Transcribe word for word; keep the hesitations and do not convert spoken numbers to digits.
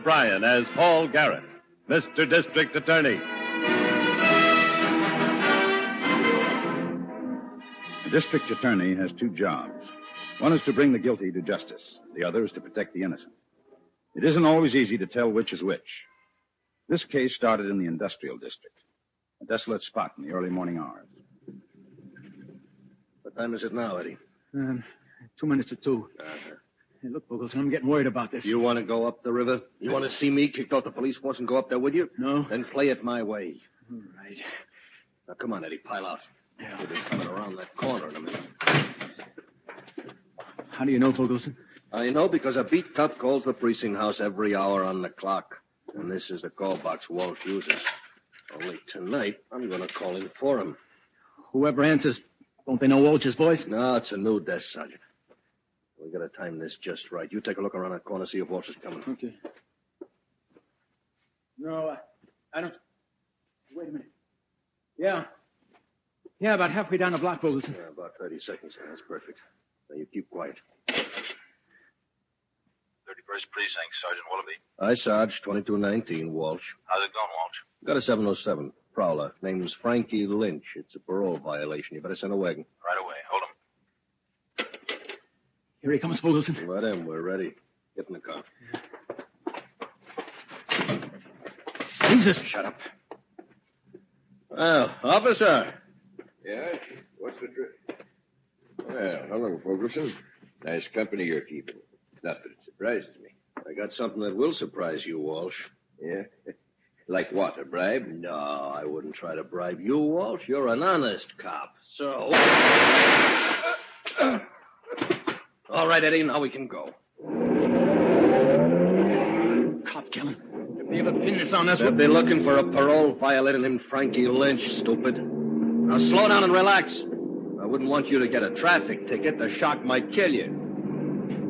Bryan as Paul Garrett, Mister District Attorney. A district attorney has two jobs. One is to bring the guilty to justice. The other is to protect the innocent. It isn't always easy to tell which is which. This case started in the industrial district, a desolate spot in the early morning hours. What time is it now, Eddie? Um, two minutes to two. Uh-huh. Hey, look, Fogleson, I'm getting worried about this. You want to go up the river? You want to see me kicked out the police force and go up there with you? No. Then play it my way. All right. Now, come on, Eddie, pile out. Yeah. We'll be coming around that corner in a minute. How do you know, Fogleson? I know because a beat cop calls the precinct house every hour on the clock. And this is the call box Walsh uses. Only tonight, I'm going to call in for him. Whoever answers, don't they know Walsh's voice? No, it's a new desk, Sergeant. We got to time this just right. You take a look around that corner, see if Walsh is coming. Okay. No, I, I don't... Wait a minute. Yeah. Yeah, about halfway down the block, Fogleson. Yeah, about thirty seconds. Yeah, that's perfect. Now, you keep quiet. thirty-first Precinct, Sergeant Willoughby. Hi, Sarge. twenty-two nineteen, Walsh. How's it going, Walsh? Got a seven oh seven. Prowler. Name's Frankie Lynch. It's a parole violation. You better send a wagon. Right away. Hold him. Here he comes, Fogleson. Let him. We're ready. Get in the car. Jesus. Shut up. Well, officer. Yeah? What's the truth? Well, hello, Fogleson. Nice company you're keeping. Not that it surprises me. I got something that will surprise you, Walsh. Yeah? Like what, a bribe? No, I wouldn't try to bribe you, Walsh. You're an honest cop. So... All right, Eddie, now we can go. Cop killing. If they ever pin this on us... They'll be looking for a parole violator named Frankie Lynch, stupid. Now slow down and relax. I wouldn't want you to get a traffic ticket. The shock might kill you.